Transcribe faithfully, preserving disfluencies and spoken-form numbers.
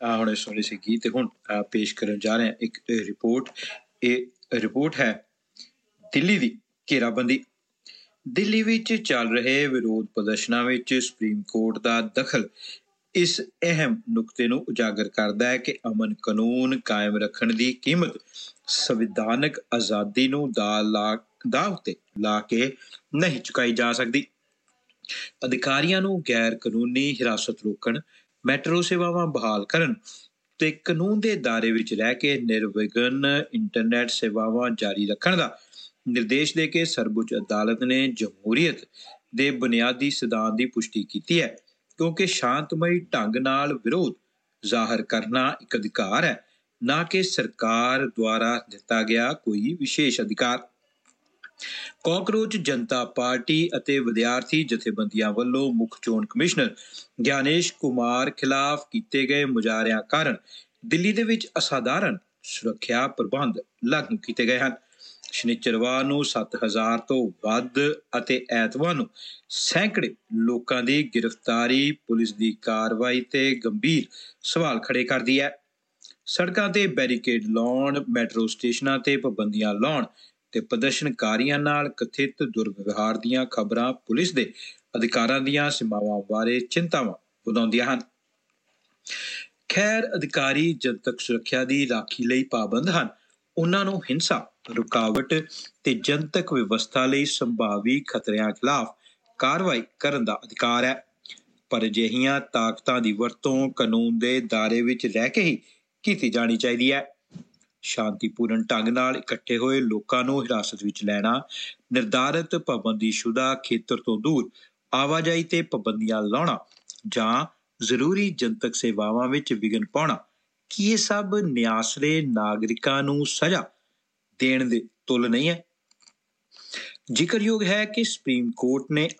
ਆ ਹੁਣੇ ਸੁਣੀ ਸੀਗੀ ਤੇ ਹੁਣ ਅਹ, ਪੇਸ਼ ਕਰਨ ਜਾ ਰਹੇ ਹਾਂ ਇੱਕ ਰਿਪੋਰਟ। ਇਹ ਰਿਪੋਰਟ ਹੈ ਦਿੱਲੀ ਦੀ ਘੇਰਾਬੰਦੀ। ਦਿੱਲੀ ਵਿੱਚ ਚੱਲ ਰਹੇ ਵਿਰੋਧ ਪ੍ਰਦਰਸ਼ਨਾਂ ਵਿੱਚ ਸੁਪਰੀਮ ਕੋਰਟ ਦਾ ਦਖਲ ਇਸ ਅਹਿਮ ਨੁਕਤੇ ਨੂੰ ਉਜਾਗਰ ਕਰਦਾ ਹੈ ਕਿ ਅਮਨ ਕਾਨੂੰਨ ਕਾਇਮ ਰੱਖਣ ਦੀ ਕੀਮਤ ਸੰਵਿਧਾਨਕ ਆਜ਼ਾਦੀ ਨੂੰ ਦਾ ਲਾ ਦਾ ਉੱਤੇ ਲਾ ਕੇ ਨਹੀਂ ਚੁਕਾਈ ਜਾ ਸਕਦੀ। ਅਧਿਕਾਰੀਆਂ ਨੂੰ ਗੈਰ ਕਾਨੂੰਨੀ ਹਿਰਾਸਤ ਰੋਕਣ, ਮੈਟਰੋ ਸੇਵਾਵਾਂ ਬਹਾਲ ਕਰਨ ਤੇ ਕਾਨੂੰਨ ਦੇ ਦਾਇਰੇ ਵਿੱਚ ਰਹਿ ਕੇ ਨਿਰਵਿਘਨ ਇੰਟਰਨੈਟ ਸੇਵਾਵਾਂ ਜਾਰੀ ਰੱਖਣ ਦਾ ਨਿਰਦੇਸ਼ ਦੇ ਕੇ ਸਰਵਉੱਚ ਅਦਾਲਤ ਨੇ ਜਮਹੂਰੀਅਤ ਦੇ ਬੁਨਿਆਦੀ ਸਿਧਾਂਤ ਦੀ ਪੁਸ਼ਟੀ ਕੀਤੀ ਹੈ, ਕਿਉਂਕਿ ਸ਼ਾਂਤਮਈ ਢੰਗ ਨਾਲ ਵਿਰੋਧ ਜ਼ਾਹਰ ਕਰਨਾ ਇੱਕ ਅਧਿਕਾਰ ਹੈ, ਨਾ ਕਿ ਸਰਕਾਰ ਦੁਆਰਾ ਦਿੱਤਾ ਗਿਆ ਕੋਈ ਵਿਸ਼ੇਸ਼ ਅਧਿਕਾਰ। ਕਾਕਰੋਚ ਜਨਤਾ ਪਾਰਟੀ ਅਤੇ ਵਿਦਿਆਰਥੀ ਜਥੇਬੰਦੀਆਂ ਵੱਲੋਂ ਮੁੱਖ ਚੋਣ ਕਮਿਸ਼ਨਰ ਗਿਆਨੇਸ਼ ਕੁਮਾਰ ਖਿਲਾਫ ਕੀਤੇ ਗਏ ਮੁਜ਼ਾਹਰਿਆਂ ਕਾਰਨ ਦਿੱਲੀ ਦੇ ਵਿੱਚ ਅਸਾਧਾਰਨ ਸੁਰੱਖਿਆ ਪ੍ਰਬੰਧ ਲਾਗੂ ਕੀਤੇ ਗਏ ਹਨ। ਸ਼ਨਿਚਰਵਾਰ ਨੂੰ ਸੱਤ ਹਜ਼ਾਰ ਤੋਂ ਵੱਧ ਅਤੇ ਐਤਵਾਰ ਨੂੰ ਸੈਂਕੜੇ ਲੋਕਾਂ ਦੀ ਗ੍ਰਿਫਤਾਰੀ ਪੁਲਿਸ ਦੀ ਕਾਰਵਾਈ ਤੇ ਗੰਭੀਰ ਸਵਾਲ ਖੜੇ ਕਰਦੀ ਹੈ। ਸੜਕਾਂ ਤੇ ਬੈਰੀਕੇਡ ਲਾਉਣ, ਮੈਟਰੋ ਸਟੇਸ਼ਨਾਂ ਤੇ ਪਾਬੰਦੀਆਂ ਲਾਉਣ ਤੇ ਪ੍ਰਦਰਸ਼ਨਕਾਰੀਆਂ ਨਾਲ ਕਥਿਤ ਦੁਰਵਿਵਹਾਰ ਦੀਆਂ ਖਬਰਾਂ ਪੁਲਿਸ ਦੇ ਅਧਿਕਾਰਾਂ ਦੀਆਂ ਸੀਮਾਵਾਂ ਬਾਰੇ ਚਿੰਤਾਵਾਂ ਵਧਾਉਂਦੀਆਂ ਹਨ। ਖੈਰ, ਅਧਿਕਾਰੀ ਜਨਤਕ ਸੁਰੱਖਿਆ ਦੀ ਰਾਖੀ ਲਈ ਪਾਬੰਦ ਹਨ। ਉਹਨਾਂ ਨੂੰ ਹਿੰਸਾ, ਰੁਕਾਵਟ ਤੇ ਜਨਤਕ ਵਿਵਸਥਾ ਲਈ ਸੰਭਾਵੀ ਖਤਰਿਆਂ ਖਿਲਾਫ ਕਾਰਵਾਈ ਕਰਨ ਦਾ ਅਧਿਕਾਰ ਹੈ, ਪਰ ਅਜਿਹੀਆਂ ਤਾਕਤਾਂ ਦੀ ਵਰਤੋਂ ਕਾਨੂੰਨ ਦੇ ਦਾਇਰੇ ਵਿੱਚ ਰਹਿ ਕੇ ਹੀ ਕੀਤੀ ਜਾਣੀ ਚਾਹੀਦੀ ਹੈ। ਸ਼ਾਂਤੀਪੂਰਨ ਢੰਗ ਨਾਲ ਇਕੱਠੇ ਹੋਏ ਲੋਕਾਂ ਨੂੰ ਹਿਰਾਸਤ ਵਿੱਚ ਲੈਣਾ, ਨਿਰਧਾਰਤ ਪਾਬੰਦੀਸ਼ੁਦਾ ਖੇਤਰ ਤੋਂ ਦੂਰ ਆਵਾਜਾਈ ਤੇ ਪਾਬੰਦੀਆਂ ਲਾਉਣਾ ਜਾਂ ਜ਼ਰੂਰੀ ਜਨਤਕ ਸੇਵਾਵਾਂ ਵਿੱਚ ਵਿਘਨ ਪਾਉਣਾ, ਕੀ ਇਹ ਸਭ ਨਿਆਸਰੇ ਨਾਗਰਿਕਾਂ ਨੂੰ ਸਜ਼ਾ ਦੇਣ ਦੇ ਤੁੱਲ ਨਹੀਂ ਹੈ? ਜ਼ਿਕਰਯੋਗ ਹੈ ਕਿ ਸੁਪਰੀਮ ਕੋਰਟ ਨੇ